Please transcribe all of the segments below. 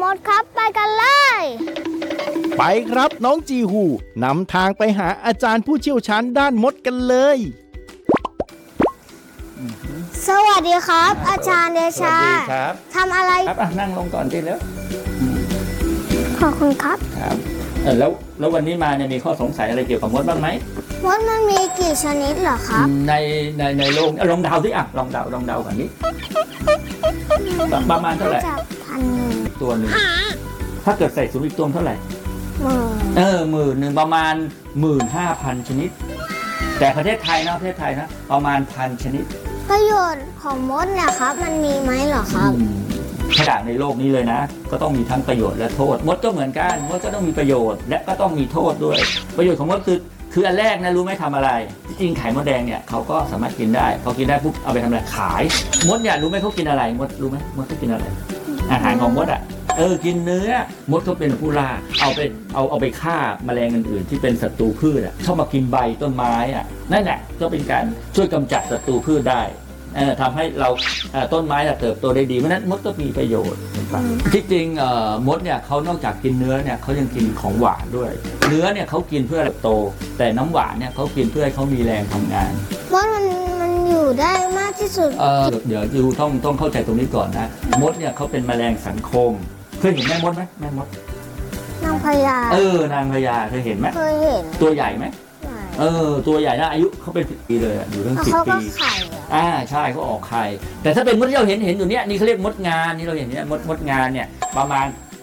ดครับไปกันเลยไปครับน้องจีฮูนำทางไปหาอาจารย์ผู้เชี่ยวชาญด้านมดกันเลยสวัสดีครับ อาจารย์เดชาสวัสดีครับทำอะไรครับนั่งลงก่อนดิแล้วขอบคุณครับครับแล้ววันนี้มาเนี่ยมีข้อสงสัยอะไรเกี่ยวกับมดบ้างไหมมดมันมีกี่ชนิดเหรอครับในโลกลองเดาสิลองเดาก่อนนี้ประมาณเท่าไหร่ 1,000 ตัวหนึ่งถ้าเกิดใส่สูงอีกตัวเท่าไหร่10,000ประมาณ 15,000 ชนิดแต่ประเทศไทยนะประมาณ1,000 ชนิดประโยชน์ของมดเนี่ยครับมันมีไหมเหรอครับขนาดในโลกนี้เลยนะก็ต้องมีทั้งประโยชน์และโทษมดก็เหมือนกันมดก็ต้องมีประโยชน์และก็ต้องมีโทษด้วยประโยชน์ของมดคืออันแรกนะรู้ไหมทำอะไรจริงไข่มดแดงเนี่ยเขาก็สามารถกินได้พอกินได้ปุ๊บเอาไปทำอะไรขายมดเนี่ยรู้ไหมเขากินอะไรมดรู้ไหมมดเขากินอะไรอาหารของมดกินเนื้อมดเขาเป็นผู้ล่าเอาไปฆ่าแมลงอื่นๆที่เป็นศัตรูพืชเข้ามากินใบต้นไม้นั่นแหละก็เป็นการช่วยกำจัดศัตรูพืชได้ทำให้เราต้นไม้เติบโตได้ดีเพราะนั้นมดก็มีประโยชน์ที่จริงมดเนี่ยเขานอกจากกินเนื้อเนี่ยเขายังกินของหวานด้วยเนื้อเนี่ยเขากินเพื่อเติบโตแต่น้ำหวานเนี่ยเขากินเพื่อให้เขามีแรงทำงานมดมันอยู่ได้มากที่สุดเดี๋ยวยูต้องเข้าใจตรงนี้ก่อนนะมดเนี่ยเขาเป็นแมลงสังคมเคยเห็นแม่มดไหมแม่มดนางพญานางพญาเคยเห็นไหมเคยเห็นตัวใหญ่ไหมตัวใหญ่นะอายุเขาเป็น10 ปีเลยอยู่ตั้ง10 ปีใช่เขาออกไข่แต่ถ้าเป็นมดที่เราเห็นอยู่เนี่ยนี่เขาเรียกมดงานนี่เราเห็นเนี่ยมดงานเนี่ยประมาณ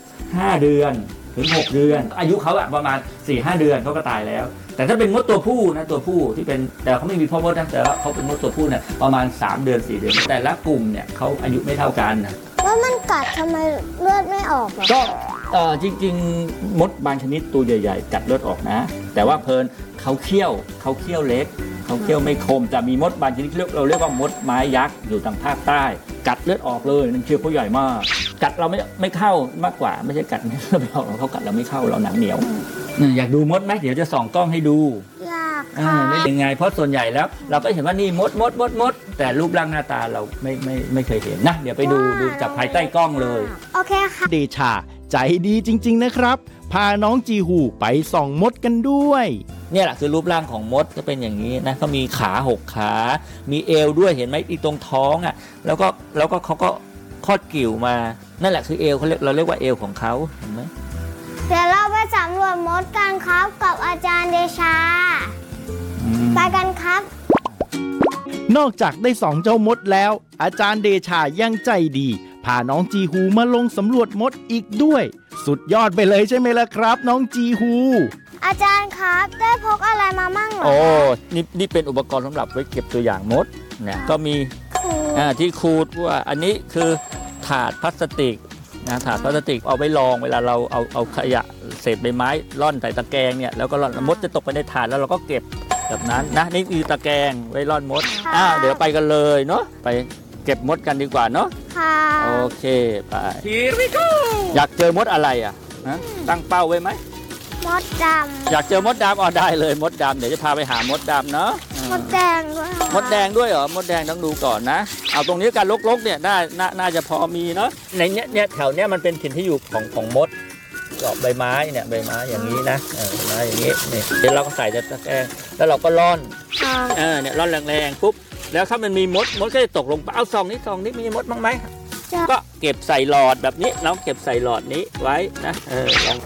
5 เดือนถึง6 เดือนอายุเขาประมาณ 4-5 เดือนเขาก็ตายแล้วแต่ถ้าเป็นมดตัวผู้นะตัวผู้ที่เป็นแต่เขาไม่มีพ่อมดนะแต่ว่าเขาเป็นมดตัวผู้เนี่ยประมาณ3 เดือน 4 เดือนแต่ละกลุ่มเนี่ยเขาอายุไม่เท่ากันนะแล้วมันกัดทำไมเลือดไม่ออกก็จริงๆมดบางชนิดตัวใหญ่ๆกัดเลือดออกนะแต่ว่าเพลินเขาเขี้ยวเล็กเขาเขี้ยวไม่คมแต่มีมดบางชนิดเราเรียกว่ามดไม้ยักษ์อยู่ทางภาคใต้กัดเลือดออกเลยนั่นเขี้ยวเขาใหญ่มากกัดเราไม่เข้ามากกว่าไม่ใช่กัดเขากัดเราไม่เข้าเราหนังเหนียวอยากดูมดไหมเดี๋ยวจะส่องกล้องให้ดูอยากค่ะนี่เป็นไงเพราะส่วนใหญ่แล้วเราก็เห็นว่านี่มดแต่รูปร่างหน้าตาเราไม่เคยเห็นนะเดี๋ยวไปดูจากภายใต้กล้องเลยโอเคค่ะเดชาใจดีจริงๆนะครับพาน้องจีฮูไปส่องมดกันด้วยเนี่ยแหละคือรูปร่างของมดก็เป็นอย่างนี้นะเขามีขา6 ขามีเอวด้วยเห็นไหมอีตรงท้องแล้วก็เขาก็คลอดกิ่วมานั่นแหละคือเอวเราเรียกว่าเอวของเขาเห็นไหมเดี๋ยวเราไปสำรวจมดกันครับกับอาจารย์เดชาไปกันครับนอกจากได้ส่องเจ้ามดแล้วอาจารย์เดชายังใจดีพาน้องจีฮูมาลงสำรวจมดอีกด้วยสุดยอดไปเลยใช่ไหมล่ะครับน้องจีฮูอาจารย์ครับได้พกอะไรมามั่งหรอนี่เป็นอุปกรณ์สำหรับไว้เก็บตัวอย่างมดเนี่ยก็มีที่ขูดว่าอันนี้คือถาดพลาสติกนะถาดพลาสติกเอาไว้รองเวลาเราเอาขยะเศษใบไม้ร่อนใส่ตะแกรงเนี่ยแล้วก็ร่อนมดจะตกไปในถาดแล้วเราก็เก็บแบบนั้นนะนี่คือตะแกรงไว้ร่อนมดเดี๋ยวไปกันเลยเนาะไปเก็บมดกันดีกว่าเนาะค่ะโอเคไปอยากเจอมดอะไรตั้งเป้าไว้ไหมมดดำอยากเจอมดดำได้เลยมดดำเดี๋ยวจะพาไปหามดดำเนาะมดแดงด้วยมดแดงด้วยเหรอมดแดงต้องดูก่อนนะเอาตรงนี้การลกๆเนี่ยน่าจะพอมีเนาะในเนี่ยแถวเนี้ยมันเป็นถิ่นที่อยู่ของมดดอกใบไม้เนี่ยใบไม้อย่างนี้นะใบไม้อย่างนี้นี่เดี๋ยวเราก็ใส่ตะแกรงแล้วเราก็ร่อนเนี่ยร่อนแรงๆปุ๊บแล้วถ้ามันมีมดก็จะตกลงไปเอาซองนี้มีมดบ้างไหมก็เก็บใส่หลอดแบบนี้เราเก็บใส่หลอดนี้ไว้นะลอง